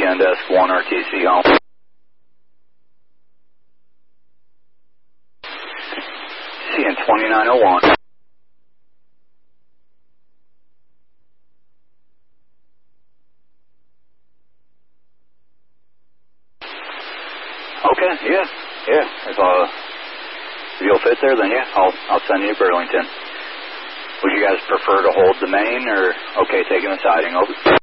CN Desk 1 RTC home. CN 2901. Okay, yeah. If you'll fit there, then yeah, I'll send you to Burlington. Would you guys prefer to hold the main or okay taking the siding? Over.